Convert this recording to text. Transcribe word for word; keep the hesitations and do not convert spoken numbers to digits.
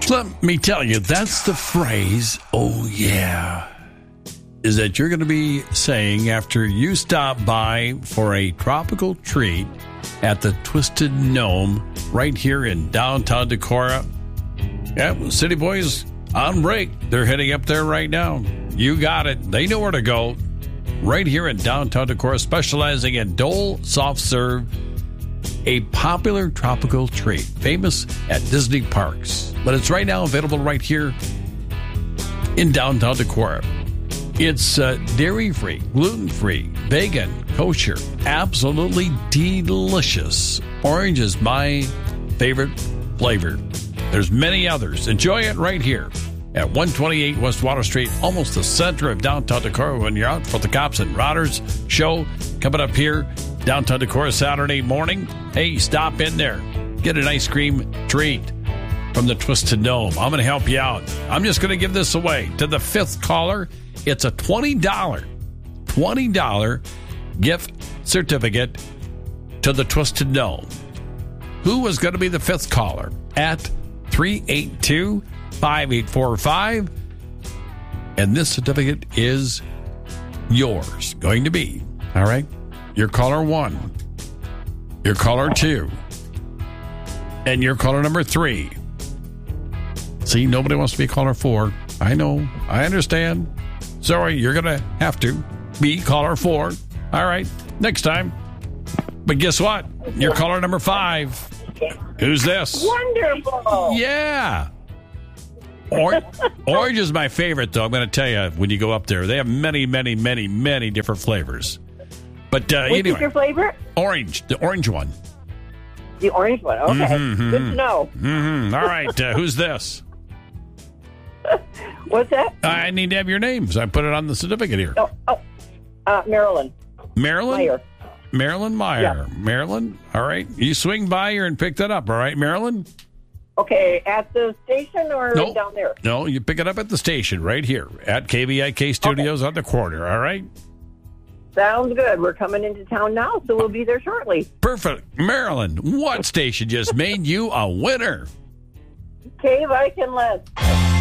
Let me tell you, that's the phrase, oh yeah, is that you're going to be saying after you stop by for a tropical treat at the Twisted Gnome right here in downtown Decorah. Yeah, City Boys on break. They're heading up there right now. You got it. They know where to go. Right here in downtown Decorah, specializing in Dole Soft Serve, a popular tropical treat, famous at Disney parks. But it's right now available right here in downtown Decorah. It's uh, dairy-free, gluten-free, vegan, kosher, absolutely delicious. Orange is my favorite flavor. There's many others. Enjoy it right here at one twenty-eight West Water Street, almost the center of downtown Decorah when you're out for the Cops and Rodders show coming up here, downtown Decorah Saturday morning. Hey, stop in there. Get an ice cream treat from the Twisted Gnome. I'm going to help you out. I'm just going to give this away to the fifth caller. It's a twenty dollars, twenty dollars gift certificate to the Twisted Gnome. Who was going to be the fifth caller at three eight two, five eight four five? And this certificate is yours, going to be. All right? Your caller one, your caller two, and your caller number three. See, nobody wants to be caller four. I know. I understand. Sorry, you're going to have to be caller four. All right, next time. But guess what? You're caller number five. Who's this? Wonderful. Yeah. Or- Orange is my favorite, though. I'm going to tell you, when you go up there, they have many, many, many, many different flavors. But uh, Which anyway, is your flavor? Orange, the orange one. The orange one. Okay, Mm-hmm, good to know. Mm-hmm. All right, uh, who's this? What's that? I need to have your name, so I put it on the certificate here. Oh, oh uh, Marilyn. Marilyn? Meyer. Marilyn Meyer. Yeah. Marilyn, all right. You swing by here and pick that up, all right, Marilyn? Okay, at the station or No, down there? No, you pick it up at the station right here at K V I K Studios okay. on the corner, all right? Sounds good. We're coming into town now, so we'll be there shortly. Perfect. Marilyn, what station just made you a winner? Cave, I can let.